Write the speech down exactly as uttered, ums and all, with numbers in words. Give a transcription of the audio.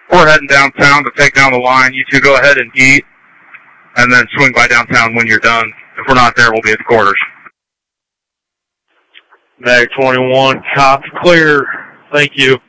We're heading downtown to take down the line. You two go ahead and eat, and then swing by downtown when you're done. If we're not there, we'll be at the quarters. Mag twenty-one, copy clear. Thank you.